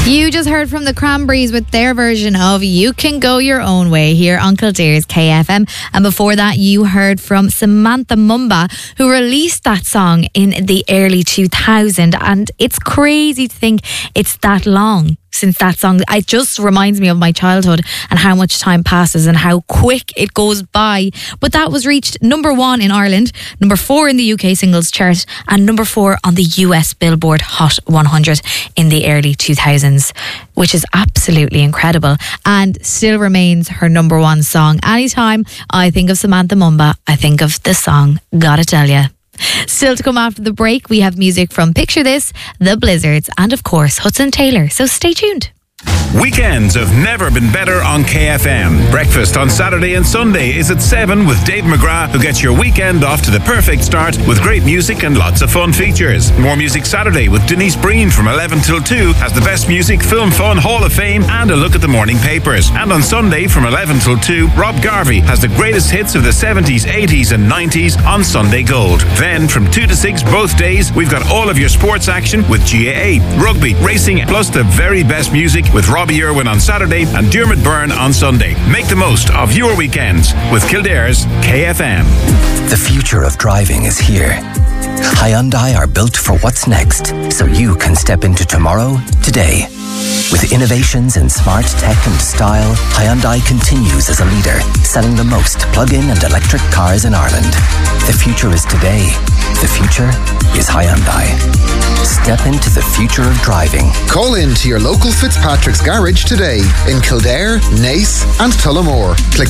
You just heard from the Cranberries with their version of You Can Go Your Own Way here on Kildare's KFM. And before that, you heard from Samantha Mumba, who released that song in the early 2000s. And it's crazy to think it's that long since that song. It just reminds me of my childhood and how much time passes and how quick it goes by. But that was reached number 1 in Ireland, number 4 in the UK singles chart, and number 4 on the US Billboard Hot 100 in the early 2000s, which is absolutely incredible and still remains her number 1 song. Anytime I think of Samantha Mumba, I think of the song Gotta Tell Ya. Still to come after the break, we have music from Picture This, The Blizzards, and of course Hudson Taylor. So stay tuned. Weekends have never been better on KFM. Breakfast on Saturday and Sunday is at 7 with Dave McGrath, who gets your weekend off to the perfect start with great music and lots of fun features. More Music Saturday with Denise Breen from 11 till 2 has the best music, film, fun, Hall of Fame and a look at the morning papers. And on Sunday from 11 till 2, Rob Garvey has the greatest hits of the 70s, 80s and 90s on Sunday Gold. Then from 2 to 6 both days, we've got all of your sports action with GAA, rugby, racing, plus the very best music with Robbie Irwin on Saturday and Dermot Byrne on Sunday. Make the most of your weekends with Kildare's KFM. The future of driving is here. Hyundai are built for what's next, so you can step into tomorrow today. With innovations in smart tech and style, Hyundai continues as a leader, selling the most plug-in and electric cars in Ireland. The future is today. The future is Hyundai. Step into the future of driving. Call in to your local Fitzpatrick's Garage today in Kildare, Naas and Tullamore. Click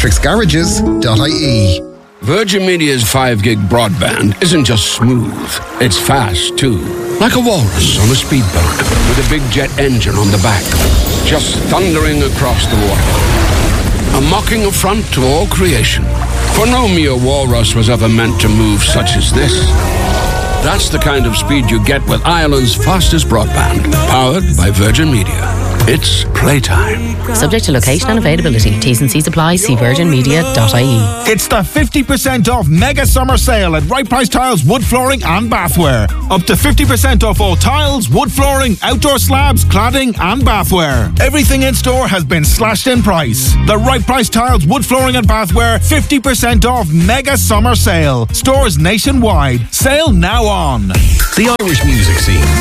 fitzpatricksgarages.ie. Virgin Media's 5-gig broadband isn't just smooth, it's fast too. Like a walrus on a speedboat with a big jet engine on the back, just thundering across the water. A mocking affront to all creation. For no mere walrus was ever meant to move such as this. That's the kind of speed you get with Ireland's fastest broadband, powered by Virgin Media. It's playtime. Subject to location and availability. T's and C's apply. See virginmedia.ie. It's the 50% off mega summer sale at Right Price Tiles, wood flooring and bathware. Up to 50% off all tiles, wood flooring, outdoor slabs, cladding and bathware. Everything in store has been slashed in price. The Right Price Tiles, wood flooring and bathware 50% off mega summer sale. Stores nationwide. Sale now on. The Irish music scene